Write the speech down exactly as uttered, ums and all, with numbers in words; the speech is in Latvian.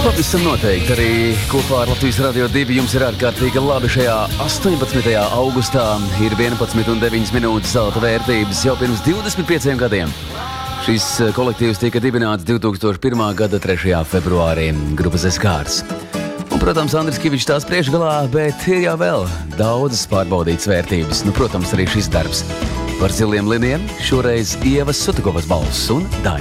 Pavisam noteikti arī kopā ar Latvijas Radio divi jums ir ārkārtīgi labi šajā astoņpadsmitajā augustā. Ir vienpadsmit un deviņas minūtes zelta vērtības jau pirms divdesmit pieciem gadiem. Šis kolektīvs tika dibināts divtūkstoš pirmā gada trešajā februārī, grupas Eskārs. Un, protams, Andris Kivičs tās priekšgalā, bet ir jau vēl daudzas pārbaudītas vērtības. Nu, protams, arī šis darbs par ziliem liniem šoreiz Ievas Sutakovas balss un Dainis